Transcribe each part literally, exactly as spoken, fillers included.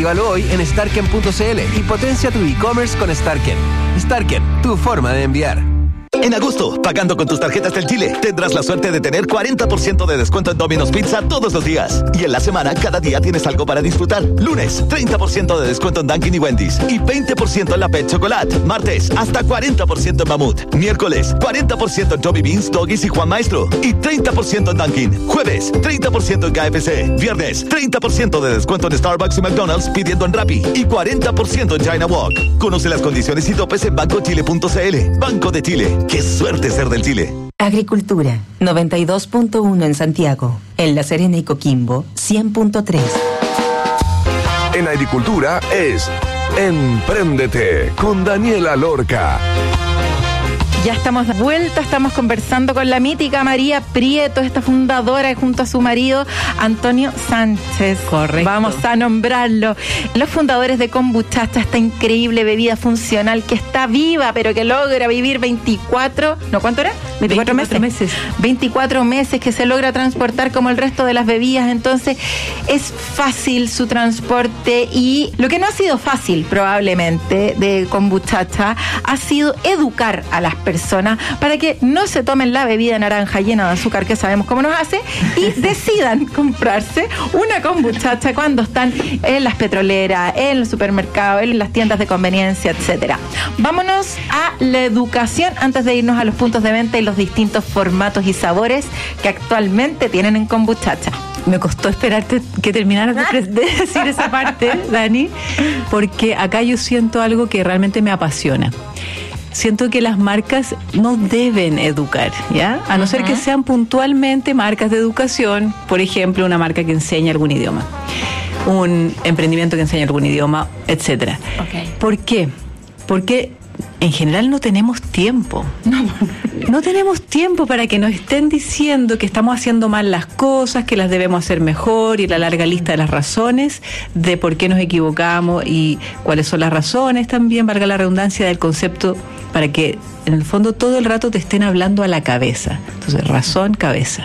Actívalo hoy en starken punto c l y potencia tu e-commerce con Starken. Starken, tu forma de enviar. En agosto, pagando con tus tarjetas del Chile, tendrás la suerte de tener cuarenta por ciento de descuento en Domino's Pizza todos los días. Y en la semana, cada día tienes algo para disfrutar. Lunes, treinta por ciento de descuento en Dunkin' y Wendy's. Y veinte por ciento en la Pet Chocolate. Martes, hasta cuarenta por ciento en Mamut. Miércoles, cuarenta por ciento en Joby Beans, Doggies y Juan Maestro. Y treinta por ciento en Dunkin'. Jueves, treinta por ciento en K F C. Viernes, treinta por ciento de descuento en Starbucks y McDonald's pidiendo en Rappi. Y cuarenta por ciento en China Walk. Conoce las condiciones y topes en banco chile punto c l. Banco de Chile. ¡Qué suerte ser del Chile! Agricultura, noventa y dos punto uno en Santiago. En La Serena y Coquimbo, cien punto tres. En Agricultura es Empréndete con Daniela Lorca. Ya estamos de vuelta, estamos conversando con la mítica María Prieto, esta fundadora, junto a su marido Antonio Sánchez. Correcto. Vamos a nombrarlo. Los fundadores de Kombuchacha, esta increíble bebida funcional que está viva, pero que logra vivir veinticuatro, ¿no cuánto era? veinticuatro, veinticuatro meses. meses. veinticuatro meses, que se logra transportar como el resto de las bebidas. Entonces, es fácil su transporte, y lo que no ha sido fácil, probablemente, de Kombuchacha, ha sido educar a las personas personas para que no se tomen la bebida naranja llena de azúcar que sabemos cómo nos hace y decidan comprarse una kombuchacha cuando están en las petroleras, en los supermercados, en las tiendas de conveniencia, etcétera. Vámonos a la educación antes de irnos a los puntos de venta y los distintos formatos y sabores que actualmente tienen en Kombuchacha. Me costó esperarte que terminaras de, de decir esa parte, Dani, porque acá yo siento algo que realmente me apasiona. Siento que las marcas no deben educar, ¿ya? A no uh-huh. ser que sean puntualmente marcas de educación, por ejemplo, una marca que enseña algún idioma, un emprendimiento que enseña algún idioma, etcétera. Okay. ¿Por qué? Porque en general no tenemos tiempo. No, no tenemos tiempo para que nos estén diciendo que estamos haciendo mal las cosas, que las debemos hacer mejor, y la larga lista de las razones de por qué nos equivocamos y cuáles son las razones también, valga la redundancia, del concepto, para que en el fondo todo el rato te estén hablando a la cabeza. Entonces, razón, cabeza.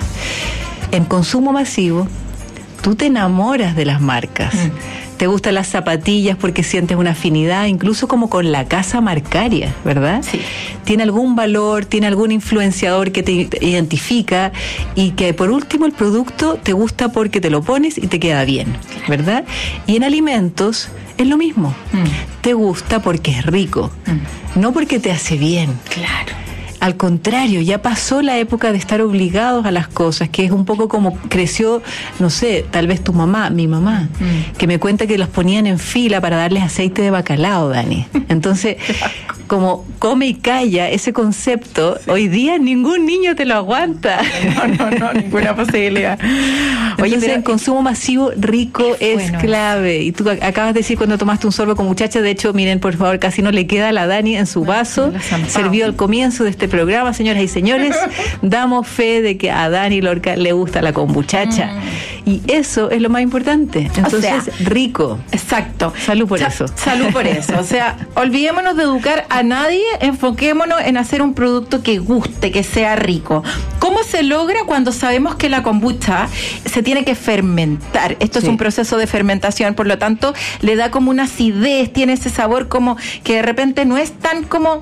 En consumo masivo, tú te enamoras de las marcas. Mm. Te gustan las zapatillas porque sientes una afinidad, incluso como con la casa marcaria, ¿verdad? Sí. Tiene algún valor, tiene algún influenciador que te identifica, y que por último el producto te gusta porque te lo pones y te queda bien, ¿verdad? Y en alimentos es lo mismo. Mm. Te gusta porque es rico, mm. no porque te hace bien. Claro. Al contrario, ya pasó la época de estar obligados a las cosas, que es un poco como creció, no sé, tal vez tu mamá, mi mamá, mm. que me cuenta que los ponían en fila para darles aceite de bacalao, Dani. Entonces, como come y calla, ese concepto, sí. hoy día ningún niño te lo aguanta. No, no, no, ninguna posibilidad. Oye, entonces, pero el consumo masivo rico es bueno. clave. Y tú acabas de decir cuando tomaste un sorbo con muchacha, de hecho, miren, por favor, casi no le queda a la Dani en su vaso, servido al comienzo de este programa, señoras y señores, damos fe de que a Dani Lorca le gusta la kombuchacha. Mm. Y eso es lo más importante. Entonces, o sea, rico. Exacto. Salud por Sa- eso. Salud por eso. O sea, olvidémonos de educar a nadie, enfoquémonos en hacer un producto que guste, que sea rico. ¿Cómo se logra? Cuando sabemos que la kombucha se tiene que fermentar. Esto sí. es un proceso de fermentación, por lo tanto, le da como una acidez, tiene ese sabor como que de repente no es tan como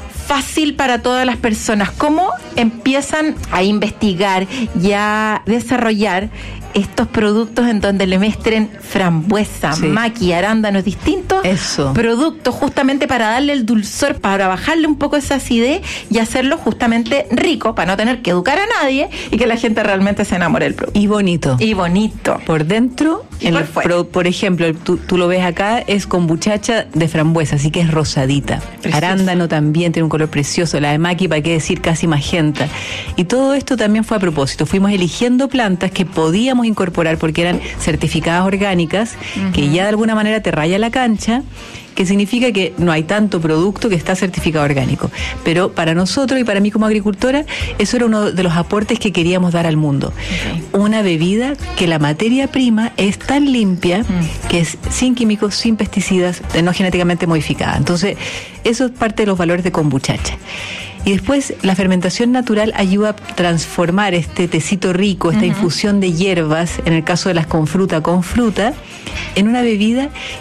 fácil para todas las personas. ¿Cómo empiezan a investigar y a desarrollar estos productos en donde le mezclen frambuesa, sí. maqui, arándanos, distintos Eso. productos, justamente para darle el dulzor, para bajarle un poco esa acidez y hacerlo justamente rico, para no tener que educar a nadie y que la gente realmente se enamore del producto? Y bonito. Y bonito. Por dentro, y en por el fuera. Pro, por ejemplo, tú, tú lo ves acá, es kombuchacha de frambuesa, así que es rosadita. Precioso. Arándano también tiene un color precioso, la de maqui, para qué decir, casi magenta. Y todo esto también fue a propósito. Fuimos eligiendo plantas que podíamos incorporar porque eran certificadas orgánicas, uh-huh. que ya de alguna manera te raya la cancha, que significa que no hay tanto producto que está certificado orgánico. Pero para nosotros y para mí como agricultora, eso era uno de los aportes que queríamos dar al mundo. Okay. Una bebida que la materia prima es tan limpia, mm. que es sin químicos, sin pesticidas, no genéticamente modificada. Entonces, eso es parte de los valores de kombuchacha. Y después la fermentación natural ayuda a transformar este tecito rico, esta uh-huh. infusión de hierbas, en el caso de las con fruta, con fruta, en una bebida